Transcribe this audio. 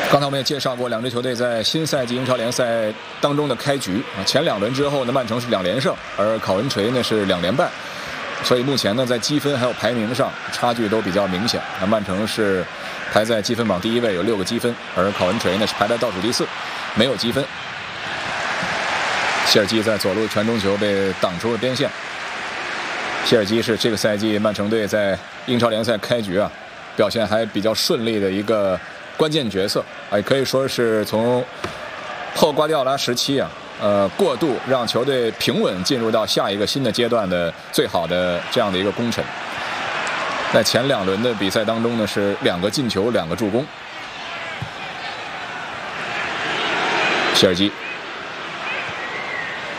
刚才我们也介绍过，两支球队在新赛季英超联赛当中的开局啊，前2轮之后呢，曼城是2连胜，而考文垂呢是2连败，所以目前呢在积分还有排名上差距都比较明显。那曼城是排在积分榜第1位，有6个积分，而考文垂呢是排在倒数第4，没有积分。谢尔基在左路传中球被挡出了边线。谢尔基是这个赛季曼城队在英超联赛开局啊表现还比较顺利的一个关键角色，也可以说是从后瓜迪奥拉时期啊，过渡让球队平稳进入到下一个新的阶段的最好的这样的一个功臣。在前2轮的比赛当中呢，是2个进球，2个助攻。谢尔基。